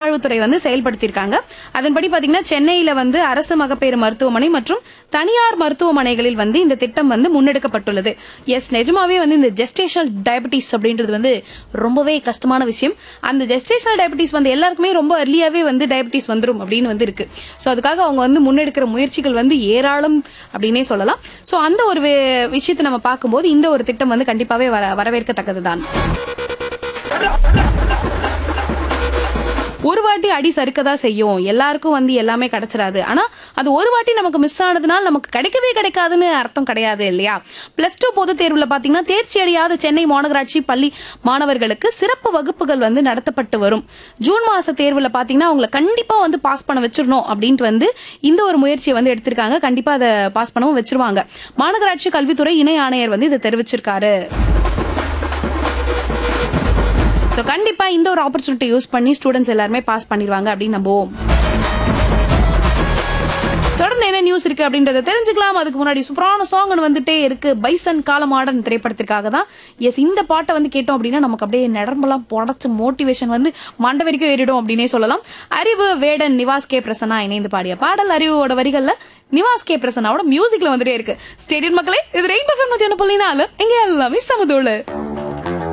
நல்வாழ்வுத்துறை வந்து செயல்படுத்தியிருக்காங்க. அதன்படி பாத்தீங்கன்னா சென்னையில வந்து அரசு மகப்பேறு மருத்துவமனை மற்றும் தனியார் மருத்துவமனைகளில் வந்து இந்த திட்டம் வந்து முன்னெடுக்கப்பட்டுள்ளது. எஸ், நிஜமாவே வந்து இந்த ஜெஸ்டேஷனல் டயபிட்டிஸ் அப்படின்றது வந்து ரொம்பவே கஷ்டமான விஷயம். அந்த ஜெஸ்டேஷனல் டயபிட்டிஸ் வந்து எல்லாருக்குமே ரொம்ப அர்லியாவே வந்து டயபிட்டிஸ் வந்துரும் அப்படின்னு வந்து இருக்கு. சோ அதுக்காக அவங்க வந்து முன்னெடுக்கிற முயற்சிகள் வந்து ஏராளம் அப்படின்னே சொல்லலாம். சோ அந்த ஒரு விஷயத்தை நம்ம பார்க்கும்போது இந்த ஒரு திட்டம் வந்து கண்டிப்பாவே வரவேற்கத்தக்கதுதான். ஒரு வாட்டி அடி சறுக்கதா செய்யும், எல்லாருக்கும் வந்து எல்லாமே கிடைச்சிடாது. ஆனா அது ஒரு வாட்டி நமக்கு மிஸ் ஆனதுனால நமக்கு கிடைக்கவே கிடைக்காதுன்னு அர்த்தம் கிடையாது இல்லையா? +2 பொது தேர்வுல பாத்தீங்கன்னா தேர்ச்சி அடையாத சென்னை மாநகராட்சி பள்ளி மாணவர்களுக்கு சிறப்பு வகுப்புகள் வந்து நடத்தப்பட்டு வரும். ஜூன் மாச தேர்வுல பாத்தீங்கன்னா அவங்களை கண்டிப்பா வந்து பாஸ் பண்ண வச்சிடணும் அப்படின்ட்டு வந்து இந்த ஒரு முயற்சியை வந்து எடுத்திருக்காங்க. கண்டிப்பா அதை பாஸ் பண்ணவும் வச்சிருவாங்க. மாநகராட்சி கல்வித்துறை இணை ஆணையர் வந்து இதை தெரிவிச்சிருக்காரு. சோ கண்டிப்பா இந்த ஒரு ஆப்பர்ச்சுனிட்டி யூஸ் பண்ணி ஸ்டூடெண்ட்ஸ் எல்லாருமே பாஸ் பண்ணிடுவாங்க அப்படின்னு நம்புவோம். தொடர்ந்து என்ன நியூஸ் இருக்கு அப்படின்றத தெரிஞ்சுக்கலாம். அதுக்கு முன்னாடி சூப்பரான சாங் வந்துட்டே இருக்கு. பைசன் காலமாடன் திரைப்படத்திற்காக தான். எஸ், இந்த பாட்டை வந்து கேட்டோம் அப்படின்னா நமக்கு அப்படியே நரம்பெல்லாம் புடச்சு மோட்டிவேஷன் வந்து மண்டை வரைக்கும் ஏறிடும் அப்படின்னே சொல்லலாம். அறிவு வேடன் நிவாஸ் கே பிரசன்னா இணைந்து பாடிய பாடல். அறிவோட வரிகள்ல நிவாஸ் கே பிரசன்னாவோட மியூசிக்ல வந்துட்டே இருக்கு. ஸ்டேடியம் மக்களே, இது ரெயின்போ FM 101.4 எங்க எல்லாமே சமதோளு.